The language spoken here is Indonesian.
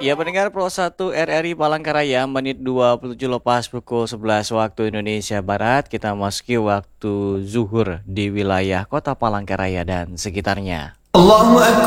Ya, pendengar Pro 1 RRI Palangkaraya, menit 27 lepas pukul 11 waktu Indonesia Barat. Kita masuki waktu zuhur di wilayah kota Palangkaraya dan sekitarnya.